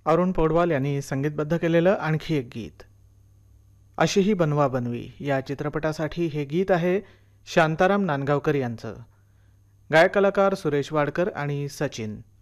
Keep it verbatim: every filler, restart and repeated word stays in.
अरुण पौडवाल यांनी संगीतबद्ध केलेलं आणखी एक गीत अशी ही बनवा बनवी या चित्रपटासाठी हे गीत आहे शांताराम नांदगावकर यांचं. गायक कलाकार सुरेश वाडकर आणि सचिन.